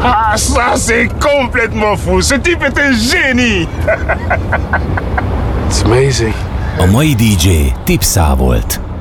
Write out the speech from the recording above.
Ah, ça c'est complètement fou. Ce type est un génie. It's amazing. A mai DJ Tipszá volt.